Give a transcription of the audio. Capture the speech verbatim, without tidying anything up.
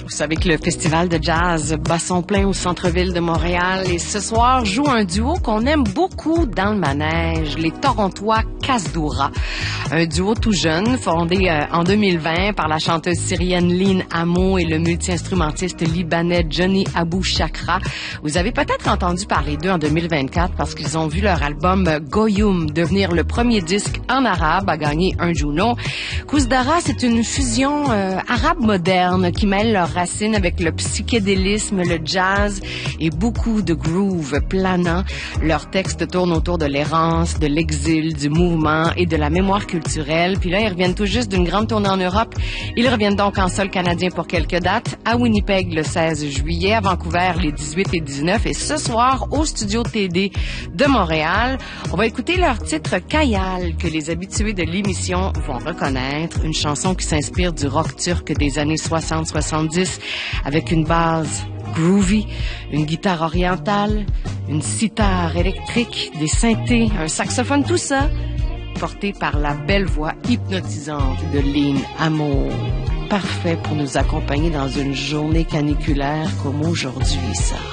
Vous savez que le festival de jazz bat son plein au centre-ville de Montréal et ce soir joue un duo qu'on aime beaucoup dans le manège, les Torontois Kasdoura. Un duo tout jeune, fondé euh, en deux mille vingt par la chanteuse syrienne Lynn Amo et le multi-instrumentiste libanais Johnny Abou Chakra. Vous avez peut-être entendu parler d'eux en deux mille vingt-quatre parce qu'ils ont vu leur album Goyum devenir le premier disque en arabe à gagner un Juno. Kasdoura, c'est une fusion euh, arabe moderne qui mêle leurs racines avec le psychédélisme, le jazz et beaucoup de groove planant. Leurs textes tournent autour de l'errance, de l'exil, du mouvement et de la mémoire culturelle. Puis là, ils reviennent tout juste d'une grande tournée en Europe. Ils reviennent donc en sol canadien pour quelques dates. À Winnipeg le seize juillet, à Vancouver les dix-huit et dix-neuf et ce soir au Studio T D de Montréal. On va écouter leur titre Kayal que les habitués de l'émission vont reconnaître. Une chanson qui s'inspire du rock turc des années soixante soixante-dix avec une base groovy, une guitare orientale, une sitar électrique, des synthés, un saxophone, tout ça porté par la belle voix hypnotisante de Lynn Amo. Parfait pour nous accompagner dans une journée caniculaire comme aujourd'hui, ça.